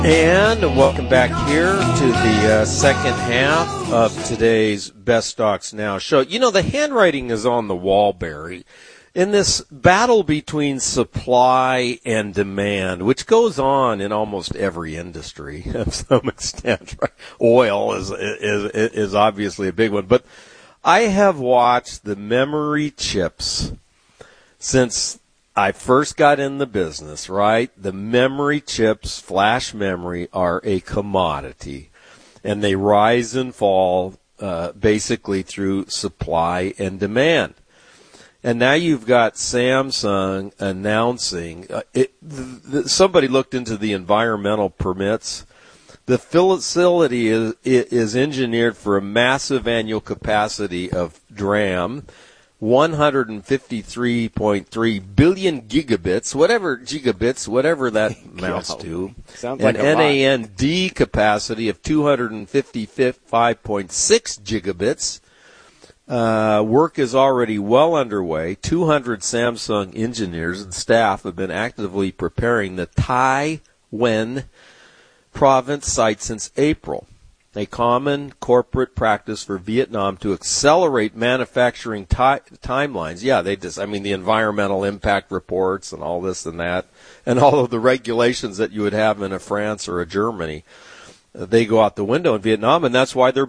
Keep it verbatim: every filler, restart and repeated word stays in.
And welcome back here to the uh, second half of today's Best Stocks Now show. You know, the handwriting is on the wall, Barry, in this battle between supply and demand, which goes on in almost every industry to some extent. Right? Oil is, is is obviously a big one, but I have watched the memory chips since I first got in the business, right? The memory chips, flash memory, are a commodity, and they rise and fall uh, basically through supply and demand. And now you've got Samsung announcing, uh, it, th- th- somebody looked into the environmental permits. The facility is, is engineered for a massive annual capacity of DRAM, one hundred fifty-three point three billion gigabits, whatever gigabits, whatever that amounts to. Sounds like an a lot. N A N D capacity of two hundred fifty-five point six gigabits. Uh, work is already well underway. two hundred Samsung engineers and staff have been actively preparing the Tai Nguyen province site since April. A common corporate practice for Vietnam to accelerate manufacturing ti- timelines. Yeah, they just, I mean, the environmental impact reports and all this and that, and all of the regulations that you would have in a France or a Germany, uh, they go out the window in Vietnam, and that's why they're